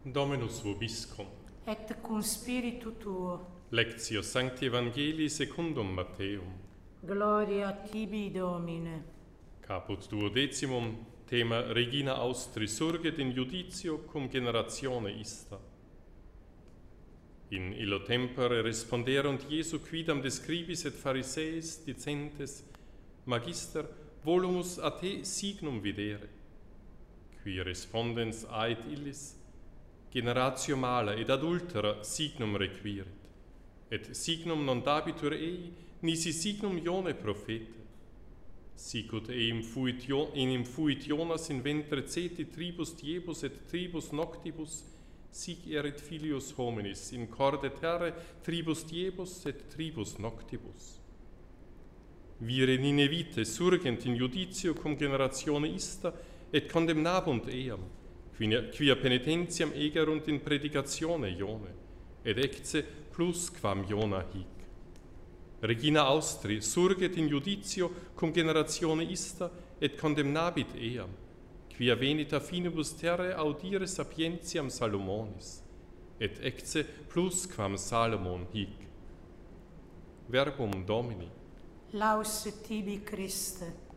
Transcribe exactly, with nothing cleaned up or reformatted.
Dominus vobiscum. Et cum spiritu tuo. Lectio Sancti Evangelii secundum Matteum. Gloria tibi, Domine. Caput duodecimum, thema Regina Austri surget in juditio cum generatione ista. In illo tempore responderunt Iesu quidam de scribis et phariseis dicentes, Magister, volumus a te signum videre. Qui respondens ait illis, generatio mala et adultera signum requirit, et signum non dabitur ei, nisi signum Ione profete. Sicut eim fuit, enim fuit Jonas in ventre ceti tribus diebus et tribus noctibus, sic erit filius hominis in corde terre tribus diebus et tribus noctibus. Vire Ninevite surgent in judicio cum generatione ista et condemnabunt eam, quia penitentiam egerunt in predicatione Ione, et ecce plus quam Iona hic. Regina Austri surget in judicio cum generatione ista et condemnabit eam, quia venit a finibus terrae audire sapientiam Salomonis, et ecce plus quam Salomon hic. Verbum Domini. Laus tibi, Christe.